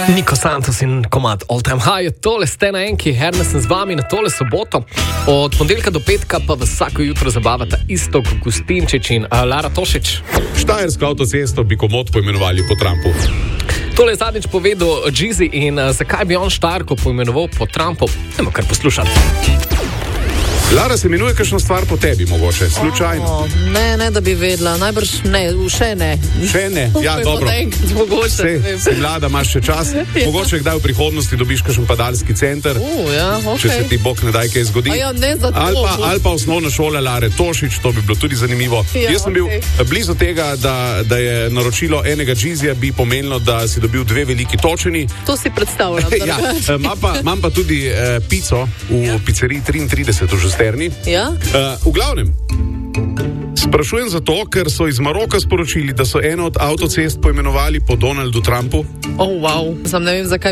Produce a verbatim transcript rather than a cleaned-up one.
Niko Santos in komad All Time High, tole ste na enki, Hermes sem z vami na tole soboto. Od ponedeljka do petka pa vas vsako jutro zabavata Iztok Gustinčič in Lara Tošič. Štajersko avtocesto bi komot poimenovali po Trumpu. Tole je zadnjič povedal Jeezy in uh, zakaj bi on Štajerko poimenoval po Trumpu? Nemo kar poslušati. Lara, se imenuje kakšno stvar po tebi, mogoče, slučajno? O, ne, ne, da bi vedela, najbrž ne, še ne. Še ne, ja, dobro. Mogoče, si mlada, imaš še čas. Mogoče kdaj v prihodnosti dobiš kakšen padalski center, uh, ja, okay. Če se ti Bog ne daj kaj zgodi. Ja, ne za to. Ali pa, ali pa osnovna šola Lare Tošič, to bi bilo tudi zanimivo. Ja, Jaz sem bil okay. blizu tega, da, da je naročilo enega Jeezyja bi pomenilo, da si dobil dve veliki točeni. To si predstavljam. ja, imam pa, imam pa tudi eh, pico v ja. pizzeriji triintrideset v Žesterni. Ja? Uh, v glavnem, sprašujem zato, ker so iz Maroka sporočili, da so eno od avtocest poimenovali po Donaldu Trumpu. Oh, wow. Sam ne vem, zakaj